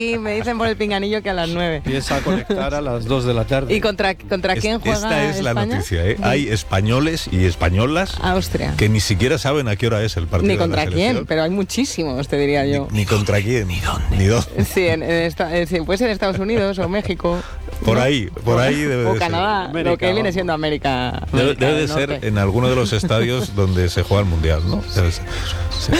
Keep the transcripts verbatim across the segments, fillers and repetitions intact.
Y me dicen por el pinganillo que a las nueve. Empieza a conectar a las dos de la tarde. ¿Y contra, contra quién es, juega Esta es España? la noticia, ¿eh? Hay españoles y españolas Austria. que ni siquiera saben a qué hora es el partido. Ni contra de la quién, selección. pero hay muchísimos, te diría yo. Ni, ni contra quién. Ni dónde. Ni dónde. Sí, en, en esta, en, sí, puede ser en Estados Unidos o México. Por ¿no? ahí, por ahí debe o de Canadá, ser. América, lo que viene ¿no? siendo América. Debe, América debe de del ser Norte. en alguno de los estadios donde se juega el Mundial, ¿no? Debe ser. Sí.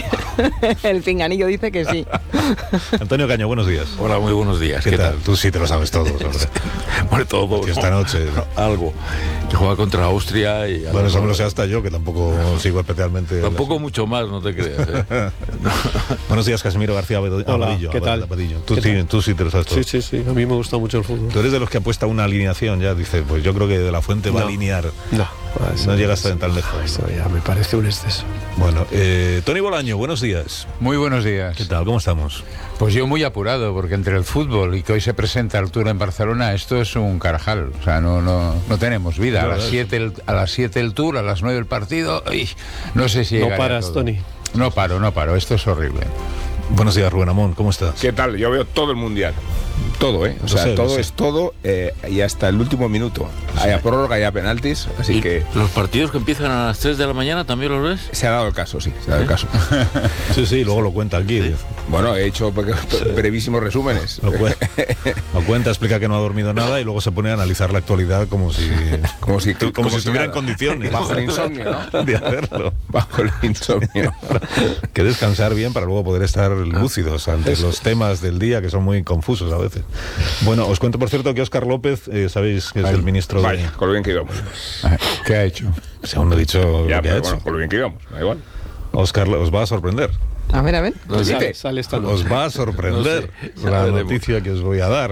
El pinganillo dice que sí. Antonio Caño, buenos días. Hola, muy buenos días. ¿Qué, ¿Qué, tal? tal? Tú sí te lo sabes todo, hombre. Bueno, todo. Que esta noche. No, algo. Que juega contra Austria y... Bueno, eso me lo sé hasta yo, que tampoco sigo especialmente. Tampoco las... mucho más, no te creas. ¿eh? No. Buenos días, Casimiro García Abadillo. Hola, ¿qué tal? Tú, ¿Qué sí, tal? tú sí te lo sabes todo. Sí, sí, sí. A mí me gusta mucho el fútbol. Tú eres de los que apuesta una alineación, ya dices, pues yo creo que De La Fuente va No. a alinear. No, eso No llegas tan tan lejos. Eso ya me parece un exceso. Bueno, eh, Tony Bolaño, buenos días. Muy buenos días. ¿Qué tal? ¿Cómo estamos? Pues yo muy apurado, porque entre el fútbol y que hoy se presenta el Tour en Barcelona, esto es un carajal. O sea, no no, no tenemos vida. A las siete el, a las siete el Tour, a las nueve el partido. Ay, no sé si No llegaré a paras, todo. Tony. No paro, no paro. Esto es horrible. Buenos días, Rubén Amón, ¿cómo estás? ¿Qué tal? Yo veo todo el mundial. Todo, ¿eh? O Lo sea, sé, lo todo sé. es todo eh, y hasta el último minuto. Haya prórroga, haya penaltis, así ¿Y que los partidos que empiezan a las tres de la mañana también los ves? se ha dado el caso, sí, se ha dado el caso. Sí, sí, luego lo cuenta aquí. Bueno, he hecho pe- pe- brevísimos resúmenes. Lo, cu- lo cuenta, explica que no ha dormido nada y luego se pone a analizar la actualidad como si, Como si, como como si estuviera en nada. condiciones. Bajo el insomnio, ¿no? De hacerlo. Bajo el insomnio. Que descansar bien para luego poder estar lúcidos ante los temas del día que son muy confusos a veces. Bueno, os cuento por cierto que Óscar López, eh, sabéis que es Vaya. el ministro Vaya, de... con lo bien que íbamos. ¿Qué ha hecho? Según he dicho Ya, lo que ha pero hecho. bueno, con lo bien que íbamos, da igual. Óscar, os va a sorprender. A ver, a ver. No sé. Dite. Sale esta noche. Os va a sorprender No sé, ya la veremos. noticia que os voy a dar.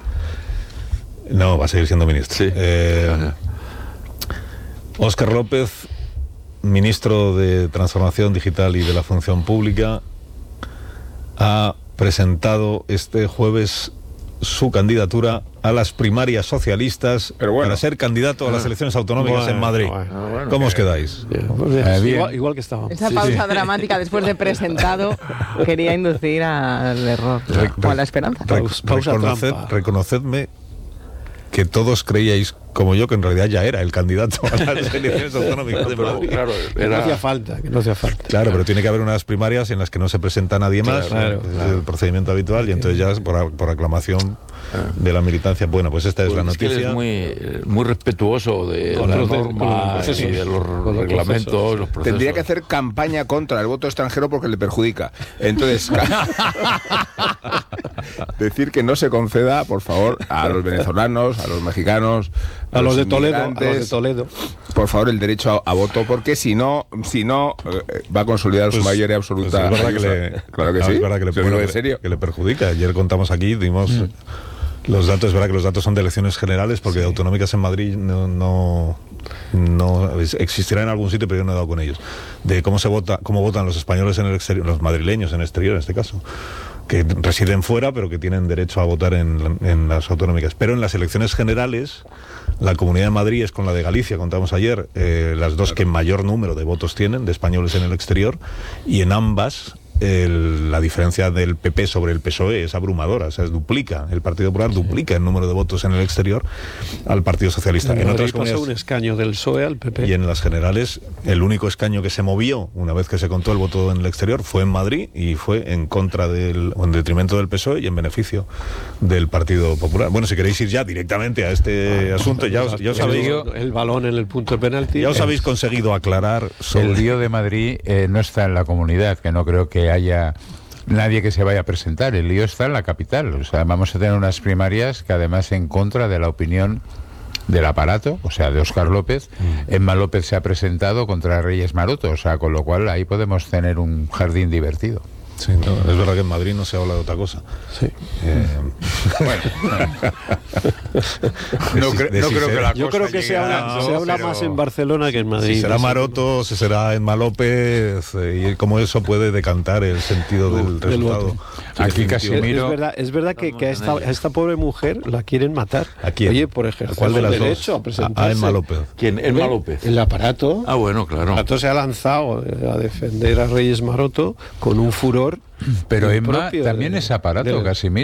No, va a seguir siendo ministro. Sí. Eh, Óscar López, ministro de Transformación Digital y de la Función Pública, ha presentado este jueves su candidatura a las primarias socialistas Pero bueno. para ser candidato a las elecciones autonómicas Bueno, en Madrid. bueno. Ah, bueno. ¿Cómo os quedáis? Bien, pues bien, Eh, bien. Igual, igual que estábamos. Esa Sí, pausa sí. dramática después de presentado quería inducir al error Re- o a la esperanza. Re- Paus- pausa reconoced- trampa. reconocedme que todos creíais, como yo, que en realidad ya era el candidato a las elecciones autonómicas de Pero, Madrid. claro, Que no hacía era... falta, que no hacía falta. Claro, pero tiene que haber unas primarias en las que no se presenta nadie más, Claro, es claro. el procedimiento habitual, y entonces ya es por, por aclamación de la militancia. Bueno, pues esta es Pues la es que él noticia. es muy, muy respetuoso de Con las el proceso, con los normas y procesos, de los con los reglamentos, procesos. los procesos. Tendría que hacer campaña contra el voto extranjero porque le perjudica. Entonces, decir que no se conceda, por favor, a los venezolanos, a los mexicanos, A los de Toledo, a los de inmigrantes, Toledo. por favor, el derecho a, a voto, porque si no, si no eh, va a consolidar su Pues- mayoría pues absoluta. es verdad que le, claro que no, sí. es verdad que le, Te lo digo bueno, en serio. que le perjudica. Ayer contamos aquí, dimos los datos, es verdad que los datos son de elecciones generales, porque de autonómicas en Madrid no, no, no existirá en algún sitio, pero yo no he dado con ellos. De cómo se vota, cómo votan los españoles en el exterior, los madrileños en el exterior en este caso, que residen fuera, pero que tienen derecho a votar en, en las autonómicas. Pero en las elecciones generales, la Comunidad de Madrid es con la de Galicia, contamos ayer, eh, las dos que mayor número de votos tienen, de españoles en el exterior, y en ambas el- la diferencia del P P sobre el P S O E es abrumadora, o sea, es duplica, el Partido Popular duplica el número de votos en el exterior al Partido Socialista. En En Madrid otras pasó un comunidades escaño del P S O E al P P. y en las generales, el único escaño que se movió una vez que se contó el voto en el exterior fue en Madrid, y fue en contra del, o en detrimento del P S O E y en beneficio del Partido Popular. Bueno, si queréis ir ya directamente a este asunto, ya os, ya os el, habéis, el balón en el punto de penalti. ya os habéis conseguido aclarar sobre... El lío de Madrid eh, no está en la comunidad, que no creo que haya nadie que se vaya a presentar. El lío está en la capital. O sea, vamos a tener unas primarias que además en contra de la opinión del aparato, o sea, de Óscar López. Emma López se ha presentado contra Reyes Maroto, o sea, con lo cual ahí podemos tener un jardín divertido. Sí, no, es verdad que en Madrid no se habla de otra cosa. Sí. Eh, No, de cre- si- de no si creo que será- la Yo cosa creo que llegue se a habla, tanto, se habla pero- más en Barcelona que en Madrid. Si será Eso. Maroto, si será Emma López, eh, y cómo eso puede decantar el sentido del del resultado. voto. Aquí definitivo. casi Es, Miro- es verdad, es verdad que, que a, esta, a esta pobre mujer la quieren matar. ¿A quién? Oye, por ¿A ejercer cuál de el las derecho dos? a presentarse. A Emma López. ¿Quién? Emma López. El aparato. Ah, bueno, claro. El aparato se ha lanzado eh, a defender a Reyes Maroto con un furor sector. Pero el Emma propio también de- es aparato, de- Casimiro.